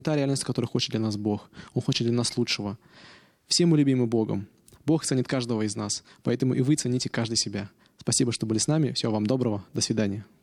та реальность, которую хочет для нас Бог. Он хочет для нас лучшего. Все мы любимы Богом. Бог ценит каждого из нас, поэтому и вы цените каждый себя. Спасибо, что были с нами. Всего вам доброго. До свидания.